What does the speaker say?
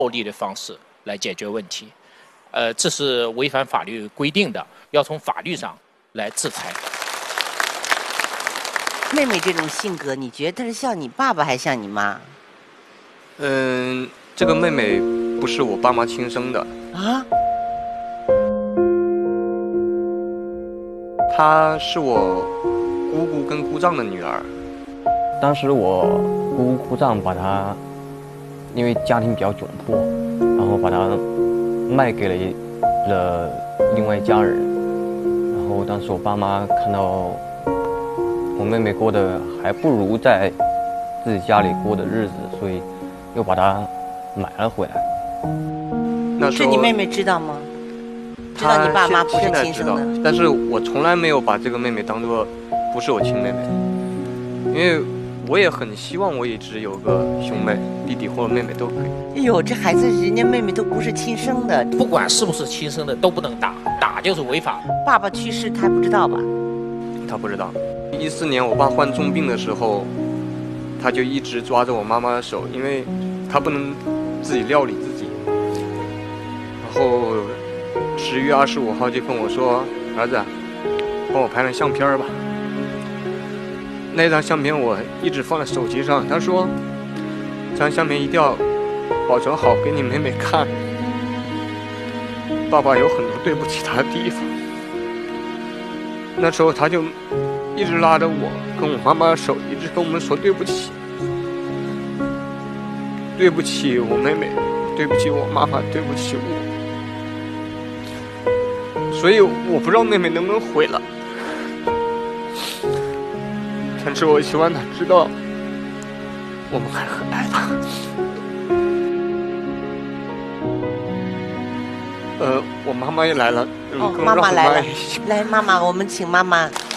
暴力的方式来解决问题，这是违反法律规定的，要从法律上来制裁。 妹妹这种性格，你觉得她是像你爸爸还是像你妈？ 这个妹妹不是我爸妈亲生的啊？ 她是我姑姑跟姑丈的女儿。 当时我姑姑丈把她，因为家庭比较窘迫，然后把她卖给了另外一家人。然后当时我爸妈看到我妹妹过得还不如在自己家里过的日子，所以又把她买了回来。 那时候这你妹妹知道吗？知道你爸妈不是亲生的？ 但是我从来没有把这个妹妹当作不是我亲妹妹，因为我也很希望我一直有个兄妹、弟弟或者妹妹都可以。 哎呦，这孩子人家妹妹都不是亲生的， 不管是不是亲生的都不能打，打就是违法。 爸爸去世他还不知道吧？ 他不知道。14年我爸患重病的时候，他就一直抓着我妈妈的手，因为他不能自己料理自己。然后10月25号就跟我说：“儿子，帮我拍张相片吧。”那张相片我一直放在手机上。他说：“这张相片一定要保存好，给你妹妹看。爸爸有很多对不起她的地方。”那时候他就一直拉着我跟我妈妈的手，一直跟我们说对不起，对不起我妹妹，对不起我妈妈，对不起我。所以我不知道妹妹能不能回来，但是我希望她知道我们还很爱她。我妈妈也来了。 哦，妈妈来了，来，妈妈，我们请妈妈